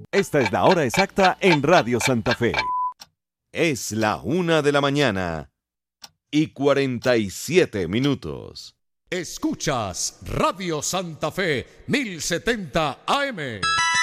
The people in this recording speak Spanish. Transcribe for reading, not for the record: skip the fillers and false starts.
Esta es la hora exacta en Radio Santa Fe. Es la 1:47 Escuchas Radio Santa Fe 1070 AM.